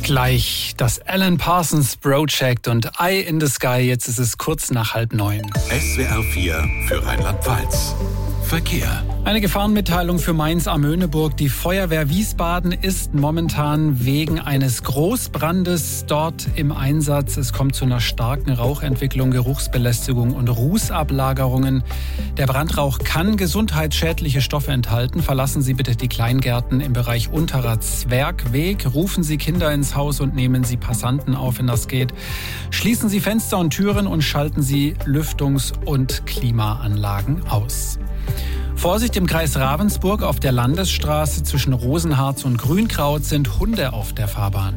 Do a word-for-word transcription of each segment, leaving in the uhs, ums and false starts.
Gleich das Alan Parsons Project und Eye in the Sky. Jetzt ist es kurz nach halb neun. S W R vier für Rheinland-Pfalz. Verkehr. Eine Gefahrenmitteilung für Mainz-Amöneburg. Die Feuerwehr Wiesbaden ist momentan wegen eines Großbrandes dort im Einsatz. Es kommt zu einer starken Rauchentwicklung, Geruchsbelästigung und Rußablagerungen. Der Brandrauch kann gesundheitsschädliche Stoffe enthalten. Verlassen Sie bitte die Kleingärten im Bereich Unterer Zwergweg. Rufen Sie Kinder ins Haus und nehmen Sie Passanten auf, wenn das geht. Schließen Sie Fenster und Türen und schalten Sie Lüftungs- und Klimaanlagen aus. Vorsicht im Kreis Ravensburg auf der Landesstraße zwischen Rosenharz und Grünkraut sind Hunde auf der Fahrbahn.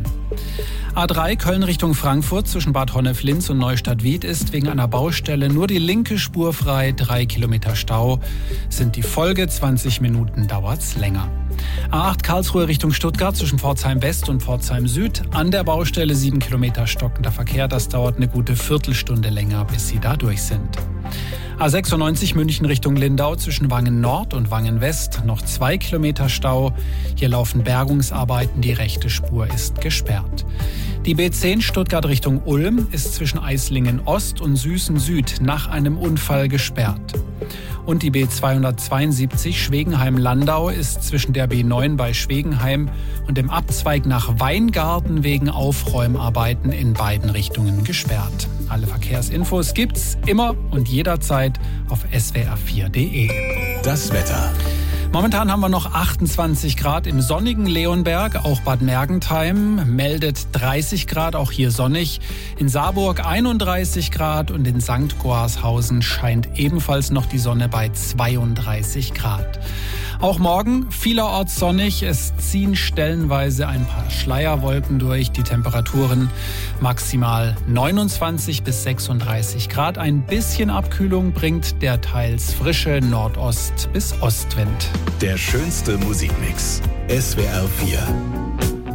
A drei Köln Richtung Frankfurt zwischen Bad Honnef-Linz und Neustadt-Wied ist wegen einer Baustelle nur die linke Spur frei. Drei Kilometer Stau sind die Folge. zwanzig Minuten dauert's länger. A acht Karlsruhe Richtung Stuttgart zwischen Pforzheim West und Pforzheim Süd. An der Baustelle sieben Kilometer stockender Verkehr. Das dauert eine gute Viertelstunde länger, bis Sie da durch sind. A sechsundneunzig München Richtung Lindau zwischen Wangen Nord und Wangen West noch zwei Kilometer Stau. Hier laufen Bergungsarbeiten, die rechte Spur ist gesperrt. Die B zehn Stuttgart Richtung Ulm ist zwischen Eislingen Ost und Süßen Süd nach einem Unfall gesperrt. Und die B zweihundertzweiundsiebzig Schwegenheim-Landau ist zwischen der B neun bei Schwegenheim und dem Abzweig nach Weingarten wegen Aufräumarbeiten in beiden Richtungen gesperrt. Alle Verkehrsinfos gibt's immer und jederzeit auf S W R vier punkt de. Das Wetter. Momentan haben wir noch achtundzwanzig Grad im sonnigen Leonberg. Auch Bad Mergentheim meldet dreißig Grad, auch hier sonnig. In Saarburg einunddreißig Grad und in Sankt Goarshausen scheint ebenfalls noch die Sonne bei zweiunddreißig Grad. Auch morgen vielerorts sonnig. Es ziehen stellenweise ein paar Schleierwolken durch. Die Temperaturen maximal neunundzwanzig bis sechsunddreißig Grad. Ein bisschen Abkühlung bringt der teils frische Nordost- bis Ostwind. Der schönste Musikmix. S W R vier.